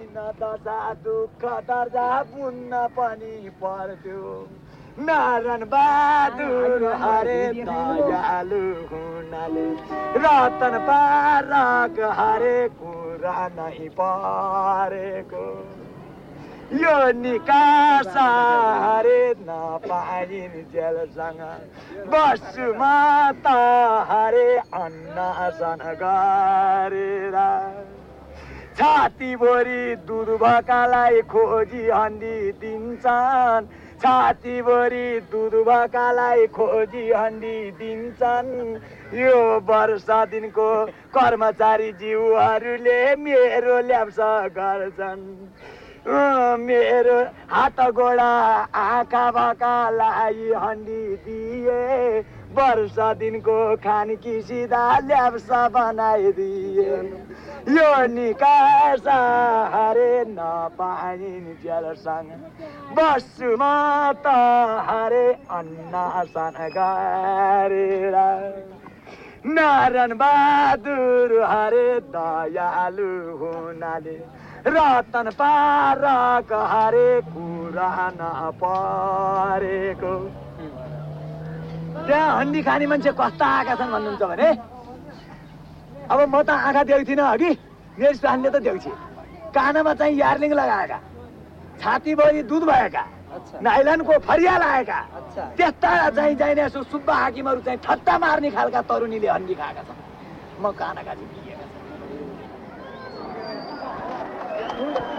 दिन दशा दुःख दर्जा बुन्न पनि पर्थ्यो नारायण बहादुर हरे दयालु हुनाले रतन पारक हरे कुरा नै परेको यो निकास हरे नपाइन् जेलसँग बस्छु म त हरे अन्नसन गरेर छातीभरि दुध भकालाई खोजी हन्डी दिन्छन् छातीभरि दुध भकालाई खोजी हन्डी दिन्छन् यो वर्ष दिनको कर्मचारी जीवहरूले मेरो ल्याप्सा गर्छन् मेरो हात गोडा आँखा भकालाई हन्डी दिए वर्ष दिनको खानकी सिधा ल्याप्सा बनाइदिए यो निकास हरे नपाइन् जेलसँग बस्छु म त हरे अन्नसन गरेर नारायण बहादुर हरे दयालु हुनाले रतन पारक हरे कुरा नपरेको त्यहाँ हन्डी खाने मान्छे कस्ता आएका छन् भन्नुहुन्छ भने अब म त आँखा देख्थिनँ अघि मेरो स्वानले त देख्छ कानमा चाहिँ यार्लिङ लगाएका छातीभरि दुध भएका नाइलनको फरिया लगाएका त्यस्ता चाहिँ सुब्बा हाकिमहरू चाहिँ ठट्टा मार्ने खालका तरुनीले हन्डी खाएका छन् म कानाका चाहिँ